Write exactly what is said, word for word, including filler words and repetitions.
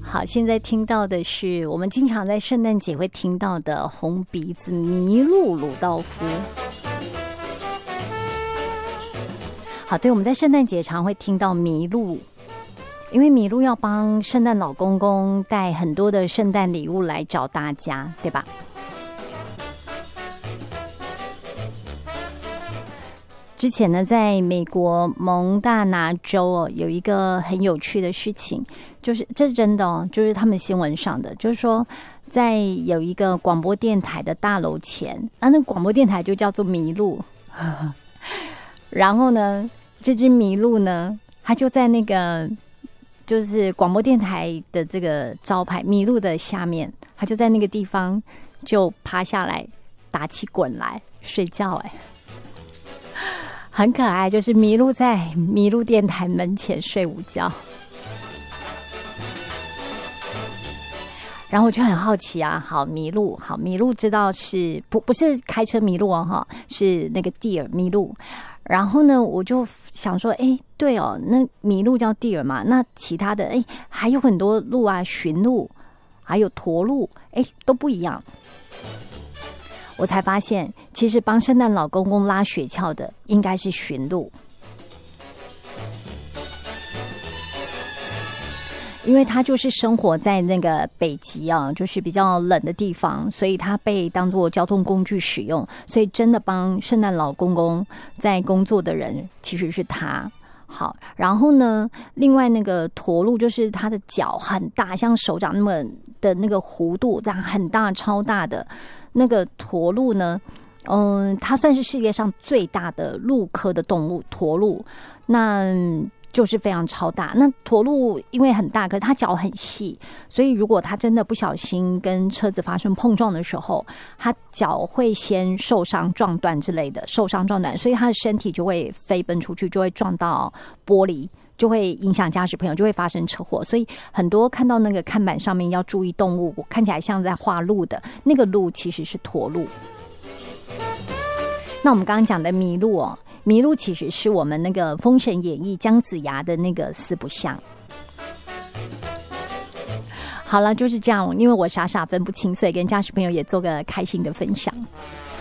好，现在听到的是我们经常在圣诞节会听到的红鼻子麋鹿鲁道夫。好，对，我们在圣诞节常会听到麋鹿，因为麋鹿要帮圣诞老公公带很多的圣诞礼物来找大家，对吧？之前呢，在美国蒙大拿州哦，有一个很有趣的事情，就是这是真的哦，就是他们新闻上的，就是说在有一个广播电台的大楼前，啊，那广播电台就叫做麋鹿，然后呢，这只麋鹿呢，它就在那个就是广播电台的这个招牌麋鹿的下面，它就在那个地方就趴下来打起滚来睡觉，哎。很可爱，就是麋鹿在麋鹿电台门前睡午觉。然后我就很好奇啊，好麋鹿，好麋鹿知道是不不是开车麋鹿哦，哈，是那个 deer 麋鹿。然后呢，我就想说，哎，对哦，那麋鹿叫 deer 嘛，那其他的哎还有很多鹿啊，驯鹿，还有驼鹿，哎都不一样。我才发现，其实帮圣诞老公公拉雪橇的应该是驯鹿，因为他就是生活在那个北极啊，就是比较冷的地方，所以他被当作交通工具使用。所以真的帮圣诞老公公在工作的人其实是他。好，然后呢，另外那个驼鹿就是它的脚很大，像手掌那么的那个弧度，这样很大超大的。那个驼鹿呢，嗯，它算是世界上最大的鹿科的动物，驼鹿，那就是非常超大。那驼鹿因为很大，可是它脚很细，所以如果它真的不小心跟车子发生碰撞的时候，它脚会先受伤、撞断之类的，受伤撞断，所以它的身体就会飞奔出去，就会撞到玻璃。就会影响驾驶朋友，就会发生车祸。所以很多看到那个看板上面要注意动物，看起来像在画鹿的那个鹿其实是驼鹿。那我们刚刚讲的麋鹿哦，麋鹿其实是我们那个《封神演义》姜子牙的那个四不像。好了，就是这样，因为我傻傻分不清，所以跟驾驶朋友也做个开心的分享。